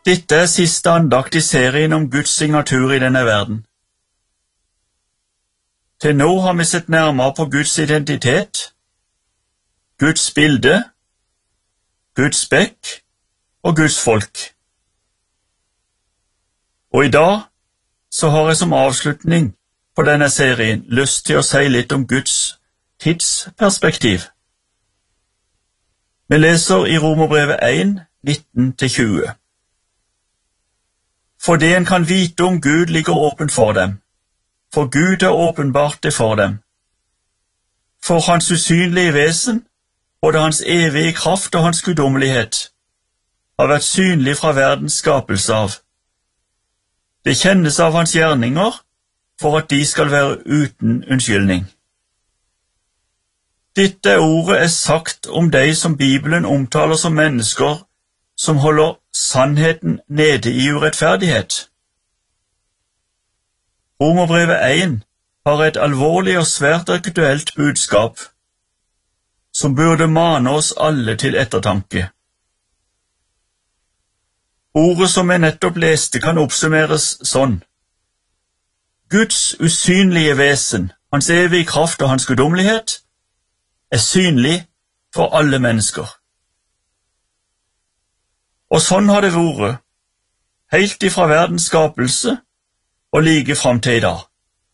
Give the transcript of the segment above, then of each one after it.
Dette er siste andakt i serien om Guds signatur i denne verden. Til nå har vi sett nærmere på Guds identitet, Guds bilde, Guds spekk og Guds folk. Og i dag så har jeg som avslutning på denne serien lyst til å si litt om Guds tidsperspektiv. Vi leser i Romerbrevet 1, 19-20. For det en kan vite om Gud ligger åpent for dem, for Gud er åpenbart det for dem. For hans usynlige vesen, både hans evige kraft og hans guddommelighet, har vært synlig fra verdens skapelse av. Det kjennes av hans gjerninger, for at de skal være uten unnskyldning. Dette ordet er sagt om de som Bibelen omtaler som mennesker som holder sannheten nede i urettferdighet. Romerbrevet 1 har et alvorlig og svært aktuelt budskap, som burde mane oss alle til ettertanke. Ordet som jeg nettopp leste kan oppsummeres sånn: Guds usynlige vesen, hans evige kraft og hans guddommelighet, er synlig for alle mennesker. Og sånn har det vært, helt ifra verdens skapelse og like fram til i dag.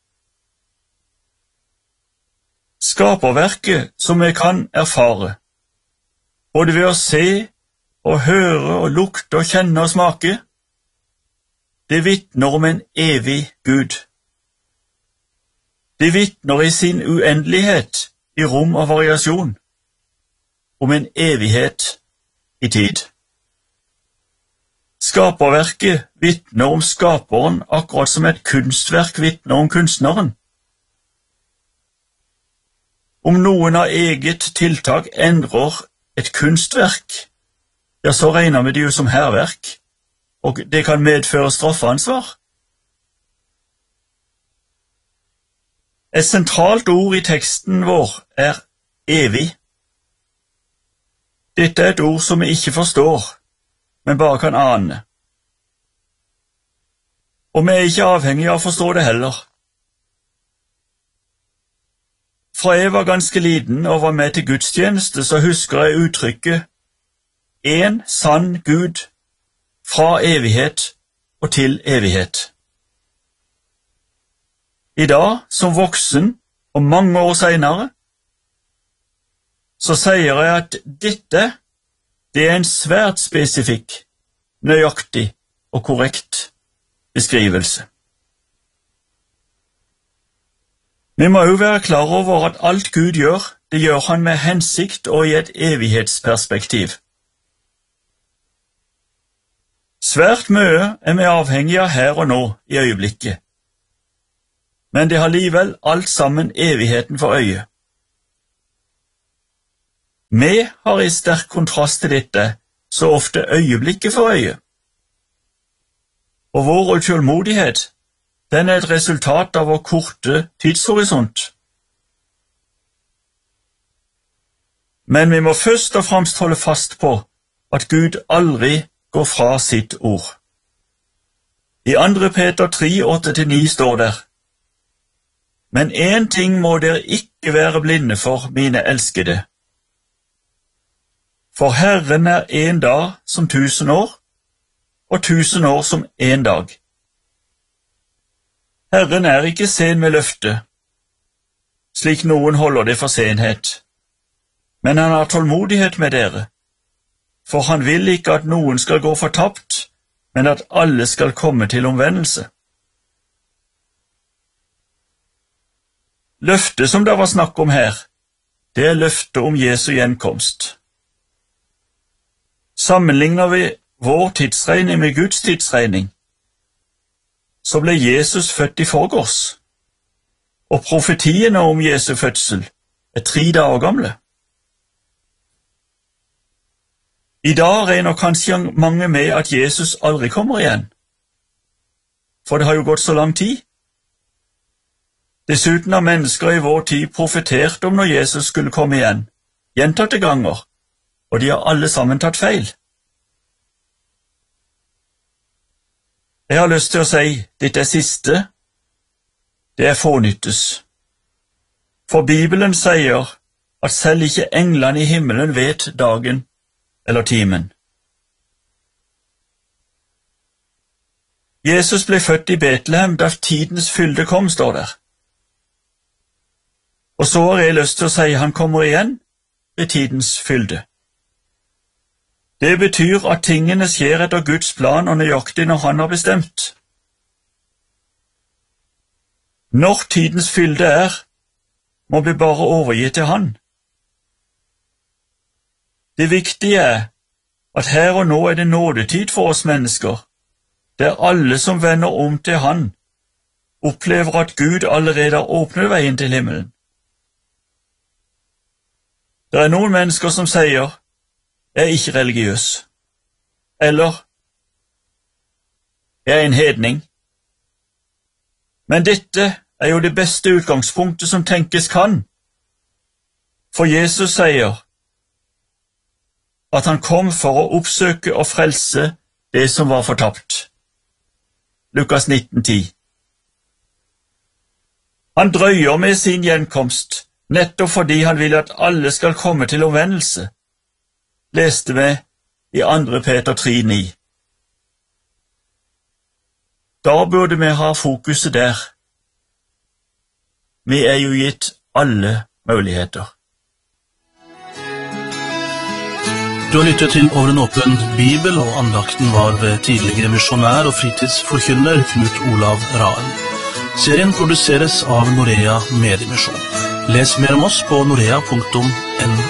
Skaperverket som vi kan erfare, både ved å se og høre og lukte og kjenne og smake, det vitner om en evig Gud. Det vitner i sin uendelighet i rom og variasjon, om en evighet i tid. Skaperverket vitner om skaperen akkurat som et kunstverk vitner om kunstneren. Om noen av eget tiltak endrer et kunstverk, ja, så regner vi det jo som hærverk, og det kan medføre straffeansvar. Et sentralt ord i teksten vår er evig. Dette er et ord som vi ikke forstår, men bare kan ane. Og vi er ikke avhengige av å forstå det heller. Fra jeg var ganske liten og var med til gudstjeneste, så husker jeg uttrykket «En sann Gud fra evighet og til evighet». I dag, som voksen og mange år senere, så sier jeg at dette, det er en svært spesifikk, nøyaktig og korrekt beskrivelse. Vi må jo være klar over at alt Gud gjør, det gjør han med hensikt og i et evighetsperspektiv. Svært mye er vi avhengige av her og nå i øyeblikket, men det har likevel alt sammen evigheten for øye. Vi har i sterk kontrast til dette så ofte øyeblikket for øye. Og vår utålmodighet, den er et resultat av vår korte tidshorisont. Men vi må først og fremst holde fast på at Gud aldri går fra sitt ord. I 2. Peter 3, 8-9 står der: Men en ting må dere ikke være blinde for, mine elskede. For Herren er en dag som 1000 år, og 1000 år som en dag. Herren er ikke sen med løftet, slik noen holder det for senhet, men han har tålmodighet med dere, for han vil ikke at noen skal gå fortapt, men at alle skal komme til omvendelse. Løftet som det var snakk om her, det er løftet om Jesu gjenkomst. Sammenligner vi vår tidsregning med Guds tidsregning, så ble Jesus født i forgårs, og profetiene om Jesu fødsel er 3 dager gamle. I dag regner kanskje mange med at Jesus aldri kommer igjen, for det har jo gått så lang tid. Dessuten har mennesker i vår tid profetert om når Jesus skulle komme igjen, gjentatte ganger, og de har alle sammen tatt feil. Jeg har lyst til å si, dette siste, det er fånyttes. For Bibelen sier at selv ikke englene i himmelen vet dagen eller timen. Jesus ble født i Betlehem da tidens fylde kom, står der. Og så har jeg lyst til å si han kommer igjen ved tidens fylde. Det betyr at tingene skjer etter Guds plan og nøyaktig når han har bestemt. Når tidens fylde er, må vi bare overgi til han. Det viktige er at her og nå er det nådetid for oss mennesker, der alle som vender om til han, opplever at Gud allerede har åpnet veien til himmelen. Det er noen mennesker som sier, jeg er ikke religiøs, eller jeg er en hedning. Men dette er jo det beste utgangspunktet som tenkes kan, for Jesus sier at han kom for å oppsøke og frelse det som var fortapt. Lukas 19,10. Han drøyer med sin gjenkomst, nettopp fordi han vil at alle skal komme til omvendelse, leste vi i 2. Peter 3,9. Da burde vi ha fokuset der. Vi er jo gitt alle muligheter. Du har lyttet til Over en åpen bibel, og andakten var ved tidligere misjonær og fritidsforkynner Knut Olav Raen. Serien produseres av Norea Mediemisjon. Les mer om oss på norea.no.